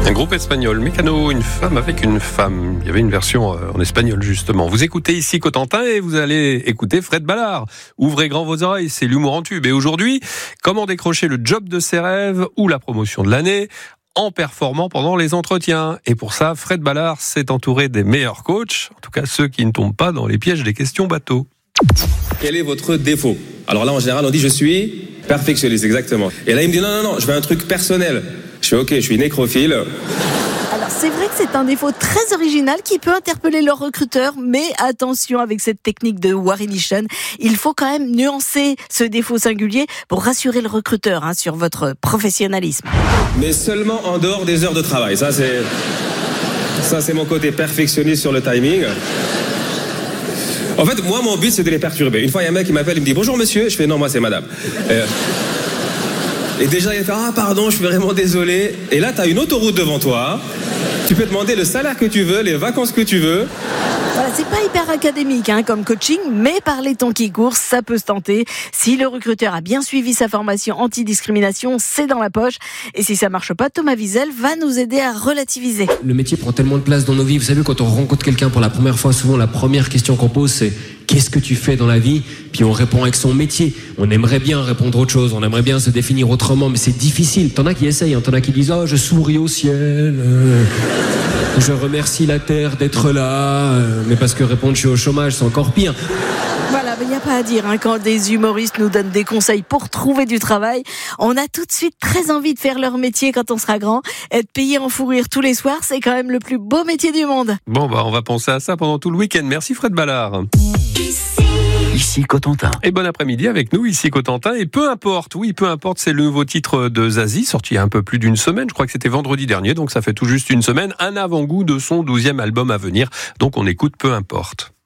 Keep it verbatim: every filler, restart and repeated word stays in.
Un groupe espagnol, Mecano, une femme avec une femme. Il y avait une version en espagnol justement. Vous écoutez ici Cotentin et vous allez écouter Fred Ballard. Ouvrez grand vos oreilles, c'est l'humour en tube. Et aujourd'hui, comment décrocher le job de ses rêves ou la promotion de l'année en performant pendant les entretiens. Et pour ça, Fred Ballard s'est entouré des meilleurs coachs, en tout cas ceux qui ne tombent pas dans les pièges des questions bateaux. Quel est votre défaut ? Alors là, en général, on dit je suis perfectionniste, exactement. Et là, il me dit non, non, non, je veux un truc personnel. Je fais ok, je suis nécrophile. Alors c'est vrai que c'est un défaut très original qui peut interpeller leur recruteur, mais attention avec cette technique de Warinition, il faut quand même nuancer ce défaut singulier pour rassurer le recruteur hein, sur votre professionnalisme. Mais seulement en dehors des heures de travail. Ça c'est, ça c'est mon côté perfectionniste sur le timing. En fait, moi, mon but, c'est de les perturber. Une fois, il y a un mec qui m'appelle, il me dit « Bonjour, monsieur ». Je fais « Non, moi, c'est madame euh... ». Et déjà, il fait « Ah, pardon, je suis vraiment désolé ». Et là, tu as une autoroute devant toi. Tu peux demander le salaire que tu veux, les vacances que tu veux. Voilà, c'est pas hyper académique hein, comme coaching, mais par les temps qui courent, ça peut se tenter. Si le recruteur a bien suivi sa formation anti-discrimination, c'est dans la poche. Et si ça marche pas, Thomas Wiesel va nous aider à relativiser. Le métier prend tellement de place dans nos vies. Vous savez, quand on rencontre quelqu'un pour la première fois, souvent la première question qu'on pose, c'est « Qu'est-ce que tu fais dans la vie ?» Puis on répond avec son métier. On aimerait bien répondre autre chose, on aimerait bien se définir autrement, mais c'est difficile. T'en as qui essayent, hein. T'en as qui disent « Oh, je souris au ciel, euh, je remercie la terre d'être là, euh, mais parce que répondre « Je suis au chômage », c'est encore pire. » Voilà, il n'y a pas à dire, hein, quand des humoristes nous donnent des conseils pour trouver du travail, on a tout de suite très envie de faire leur métier quand on sera grand. Être payé en fou rire tous les soirs, c'est quand même le plus beau métier du monde. Bon, bah, on va penser à ça pendant tout le week-end. Merci Fred Ballard. Ici Cotentin. Et bon après-midi avec nous, ici Cotentin. Et peu importe, oui, peu importe, c'est le nouveau titre de Zazie, sorti il y a un peu plus d'une semaine. Je crois que c'était vendredi dernier, donc ça fait tout juste une semaine. Un avant-goût de son douzième album à venir. Donc on écoute Peu importe.